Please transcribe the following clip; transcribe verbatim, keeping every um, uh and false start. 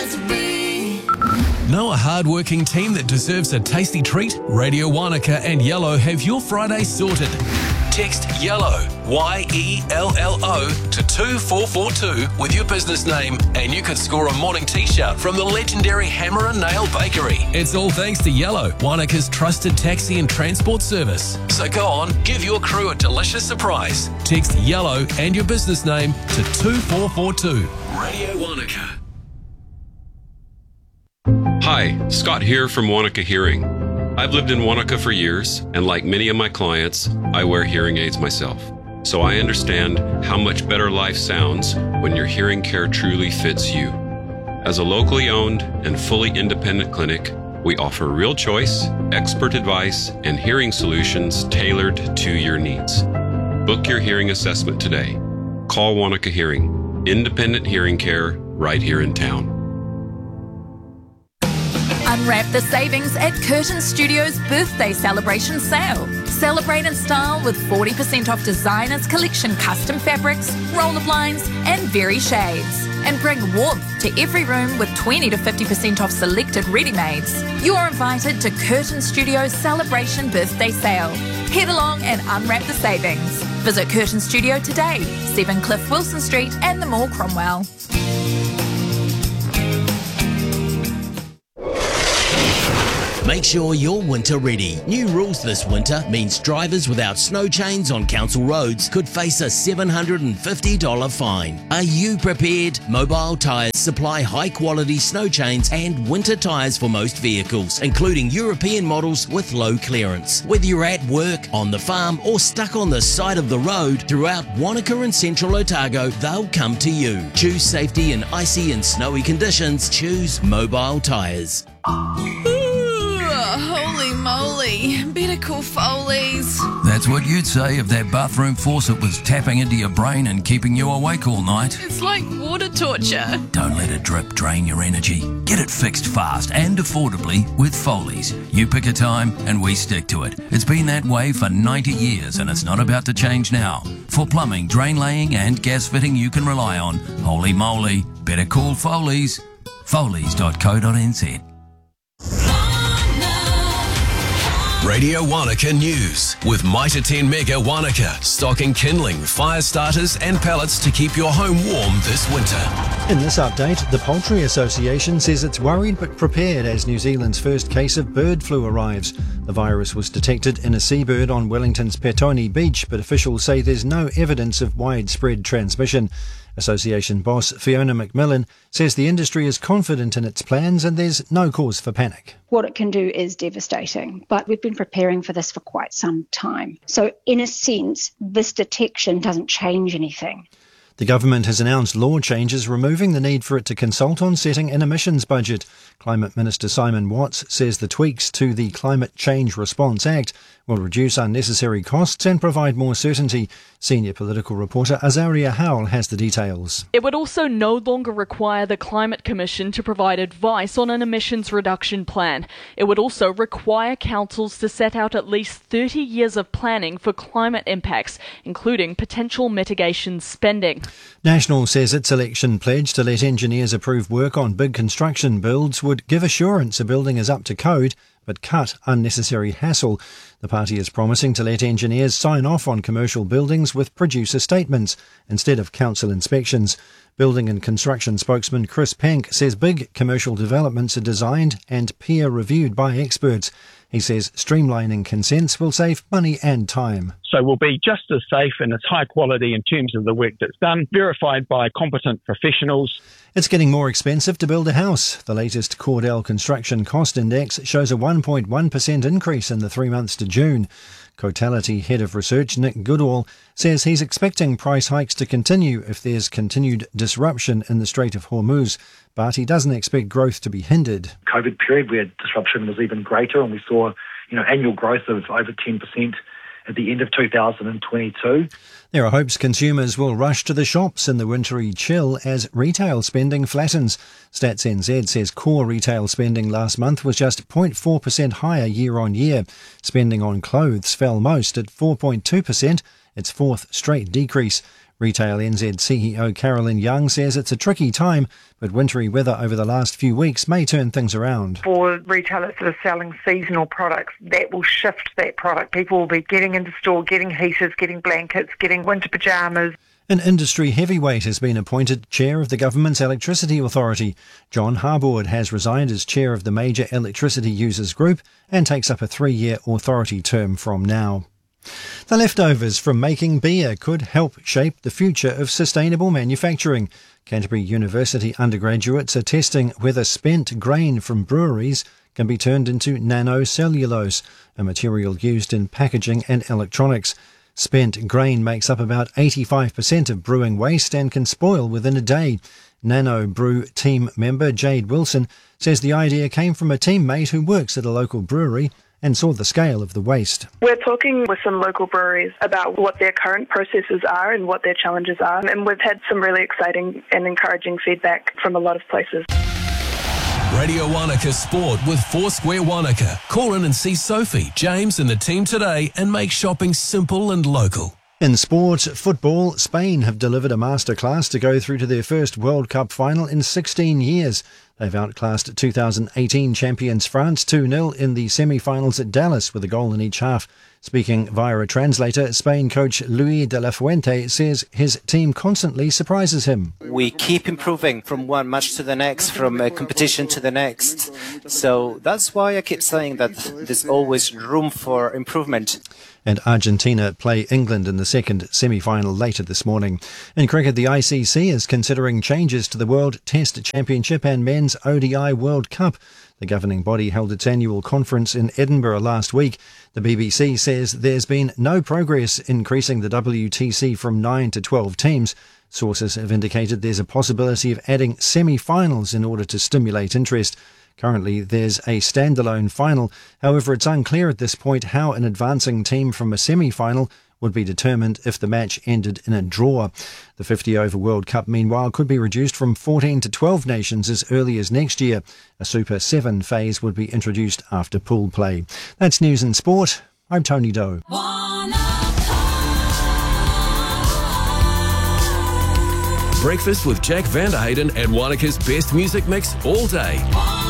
S B. Know a hard-working team that deserves a tasty treat? Radio Wanaka and Yellow have your Friday sorted. Text YELLOW, Y E L L O, to two four four two with your business name and you could score a morning t-shirt from the legendary Hammer and Nail Bakery. It's all thanks to Yellow, Wanaka's trusted taxi and transport service. So go on, give your crew a delicious surprise. Text YELLOW and your business name to two four four two. Radio Wanaka. Hi, Scott here from Wanaka Hearing. I've lived in Wanaka for years, and like many of my clients, I wear hearing aids myself. So I understand how much better life sounds when your hearing care truly fits you. As a locally owned and fully independent clinic, we offer real choice, expert advice, and hearing solutions tailored to your needs. Book your hearing assessment today. Call Wanaka Hearing, independent hearing care right here in town. Unwrap the savings at Curtin Studios' birthday celebration sale. Celebrate in style with forty percent off designers collection custom fabrics, roller blinds and very shades. And bring warmth to every room with twenty to fifty percent off selected ready-mades. You're invited to Curtin Studios' celebration birthday sale. Head along and unwrap the savings. Visit Curtin Studio today, seven Cliff Wilson Street and the Mall Cromwell. Make sure you're winter ready. New rules this winter means drivers without snow chains on council roads could face a seven hundred fifty dollars fine. Are you prepared? Mobile Tyres supply high-quality snow chains and winter tyres for most vehicles, including European models with low clearance. Whether you're at work, on the farm, or stuck on the side of the road, throughout Wanaka and Central Otago, they'll come to you. Choose safety in icy and snowy conditions. Choose Mobile Tyres. Holy moly, better call Foley's. That's what you'd say if that bathroom faucet was tapping into your brain and keeping you awake all night. It's like water torture. Don't let a drip drain your energy. Get it fixed fast and affordably with Foley's. You pick a time and we stick to it. It's been that way for ninety years and it's not about to change now. For plumbing, drain laying and gas fitting you can rely on, holy moly, better call Foley's. Foley's dot co dot n z. Radio Wanaka News with Mitre ten Mega Wanaka, stocking kindling, fire starters and pellets to keep your home warm this winter. In this update, the Poultry Association says it's worried but prepared as New Zealand's first case of bird flu arrives. The virus was detected in a seabird on Wellington's Petone Beach, but officials say there's no evidence of widespread transmission. Association boss Fiona McMillan says the industry is confident in its plans and there's no cause for panic. What it can do is devastating, but we've been preparing for this for quite some time. So in a sense, this detection doesn't change anything. The government has announced law changes removing the need for it to consult on setting an emissions budget. Climate Minister Simon Watts says the tweaks to the Climate Change Response Act will reduce unnecessary costs and provide more certainty. Senior political reporter Azaria Howell has the details. It would also no longer require the Climate Commission to provide advice on an emissions reduction plan. It would also require councils to set out at least thirty years of planning for climate impacts, including potential mitigation spending. National says its election pledge to let engineers approve work on big construction builds would give assurance a building is up to code, but cut unnecessary hassle. The party is promising to let engineers sign off on commercial buildings with producer statements instead of council inspections. Building and construction spokesman Chris Pank says big commercial developments are designed and peer-reviewed by experts. He says streamlining consents will save money and time. So we'll be just as safe and as high quality in terms of the work that's done, verified by competent professionals. It's getting more expensive to build a house. The latest Cordell Construction Cost Index shows a one point one percent increase in the three months to June. Cotality Head of Research Nick Goodall says he's expecting price hikes to continue if there's continued disruption in the Strait of Hormuz, but he doesn't expect growth to be hindered. COVID period where disruption was even greater and we saw, you know, annual growth of over ten percent at the end of two thousand twenty-two. There are hopes consumers will rush to the shops in the wintry chill as retail spending flattens. Stats N Z says core retail spending last month was just zero point four percent higher year on year. Spending on clothes fell most at four point two percent its fourth straight decrease. Retail N Z C E O Carolyn Young says it's a tricky time, but wintry weather over the last few weeks may turn things around. For retailers that are selling seasonal products, that will shift that product. People will be getting into store, getting heaters, getting blankets, getting winter pyjamas. An industry heavyweight has been appointed chair of the government's electricity authority. John Harboard has resigned as chair of the major electricity users group and takes up a three-year authority term from now. The leftovers from making beer could help shape the future of sustainable manufacturing. Canterbury University undergraduates are testing whether spent grain from breweries can be turned into nanocellulose, a material used in packaging and electronics. Spent grain makes up about eighty-five percent of brewing waste and can spoil within a day. Nano Brew team member Jade Wilson says the idea came from a teammate who works at a local brewery and saw the scale of the waste. We're talking with some local breweries about what their current processes are and what their challenges are, and we've had some really exciting and encouraging feedback from a lot of places. Radio Wanaka Sport with Foursquare Wanaka. Call in and see Sophie, James and the team today and make shopping simple and local. In sport, football, Spain have delivered a masterclass to go through to their first World Cup final in sixteen years. They've outclassed two thousand eighteen champions France two nil in the semi-finals at Dallas with a goal in each half. Speaking via a translator, Spain coach Luis de la Fuente says his team constantly surprises him. We keep improving from one match to the next, from a competition to the next. So that's why I keep saying that there's always room for improvement. And Argentina play England in the second semi-final later this morning. In cricket, the I C C is considering changes to the World Test Championship and Men's O D I World Cup. The governing body held its annual conference in Edinburgh last week. The B B C says there's been no progress increasing the W T C from nine to twelve teams. Sources have indicated there's a possibility of adding semi-finals in order to stimulate interest. Currently, there's a standalone final. However, it's unclear at this point how an advancing team from a semi-final would be determined if the match ended in a draw. The fifty-over World Cup, meanwhile, could be reduced from fourteen to twelve nations as early as next year. A Super seven phase would be introduced after pool play. That's news and sport. I'm Tony Doe. Breakfast with Jack Vanderhayden and Wanaka's best music mix all day.